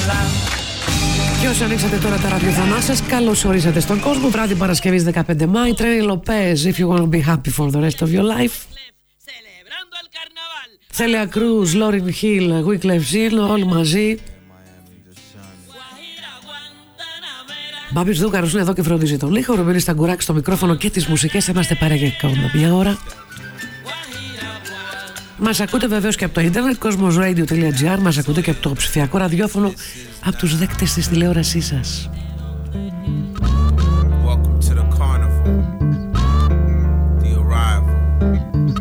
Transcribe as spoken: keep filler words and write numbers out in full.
Και όσοι ανοίξατε τώρα τα ραδιοφωνά σας, καλώς ορίσατε στον κόσμο. Βράδυ Παρασκευής δεκαπέντε Μάη, Τρένι Λοπές, If you want to be happy for the rest of your life. Θέλια Κρούς, Λόριν Χιλ, Wyclef Jean, όλοι μαζί. Μπάμπης Δούκαρος είναι εδώ και φροντίζει τον ήχο. Ρουμίνη Σταγκουράκη στο μικρόφωνο και τις μουσικές. Είμαστε παρέα για μια ώρα. Μας ακούτε βεβαίως και από το ίντερνετ, κοσμος radio τελεία τζι άρ. Μας ακούτε και από το ψηφιακό ραδιόφωνο, από τους δέκτες της τηλεόρασής σας.